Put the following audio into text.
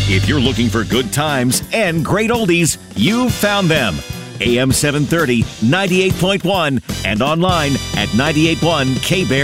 If you're looking for good times and great oldies, you've found them. AM 730, 98.1, and online at 98.1kbear.com.